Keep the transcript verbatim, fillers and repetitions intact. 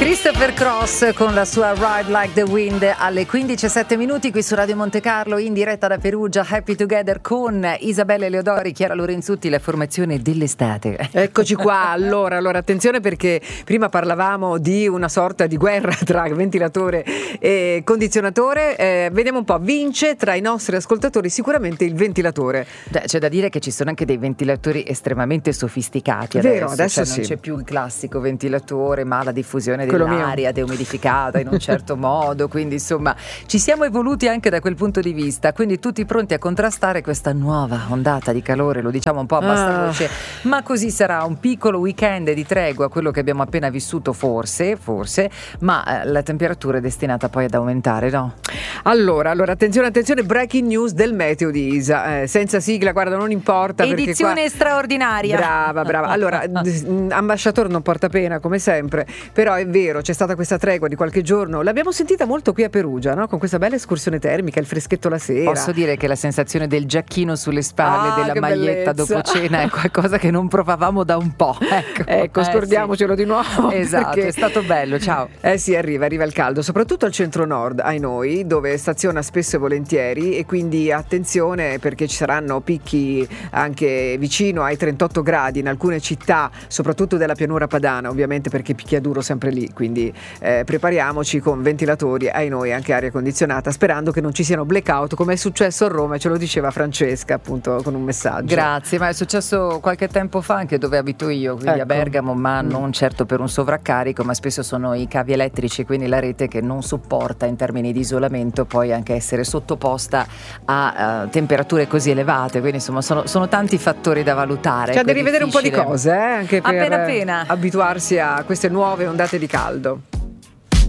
Christopher Cross con la sua Ride Like the Wind alle quindici e sette minuti qui su Radio Monte Carlo, in diretta da Perugia. Happy Together con Isabella Eleodori, Chiara Lorenzutti, la formazione dell'estate. Eccoci qua. Allora, allora attenzione, perché prima parlavamo di una sorta di guerra tra ventilatore e condizionatore. Eh, vediamo un po', vince tra i nostri ascoltatori sicuramente il ventilatore. C'è da dire che ci sono anche dei ventilatori estremamente sofisticati adesso. Vero, adesso cioè, sì. Non c'è più il classico ventilatore, ma la diffusione Quello dell'aria deumidificata in un certo modo, quindi insomma ci siamo evoluti anche da quel punto di vista, quindi tutti pronti a contrastare questa nuova ondata di calore, lo diciamo un po' a bassa Ah. voce, ma così sarà un piccolo weekend di tregua, quello che abbiamo appena vissuto forse, forse, ma eh, la temperatura è destinata poi ad aumentare, no? Allora, allora attenzione, attenzione, breaking news del meteo di Isa, eh, senza sigla, guarda, non importa. Edizione perché qua... straordinaria. Brava, brava. Allora, d- ambasciatore non porta pena come sempre, però è vero, c'è stata questa tregua di qualche giorno, l'abbiamo sentita molto qui a Perugia, no? Con questa bella escursione termica, il freschetto la sera. Posso dire che la sensazione del giacchino sulle spalle, Ah, della che maglietta bellezza. dopo cena è qualcosa che non provavamo da un po'. Ecco, Ecco, Eh, scordiamocelo sì. di nuovo. Esatto, perché- è stato bello, ciao. Eh sì, arriva, arriva il caldo, soprattutto al centro-nord, ai noi, dove staziona spesso e volentieri, e quindi attenzione, perché ci saranno picchi anche vicino ai trentotto gradi in alcune città, soprattutto della pianura padana, ovviamente, perché picchia duro sempre lì, quindi eh, prepariamoci con ventilatori, ai noi anche aria condizionata, sperando che non ci siano blackout come è successo a Roma, ce lo diceva Francesca appunto con un messaggio. Grazie, ma è successo qualche tempo fa anche dove abito io, quindi Ecco. a Bergamo, ma Mm. non certo per un sovraccarico, ma spesso sono i cavi elettrici, quindi la rete che non sopporta in termini di isolamento poi anche essere sottoposta a uh, temperature così elevate, quindi insomma sono, sono tanti fattori da valutare. C'è ecco, da è rivedere un po' di difficile. cose, eh, anche per Appena appena. abituarsi a queste nuove ondate di caldo.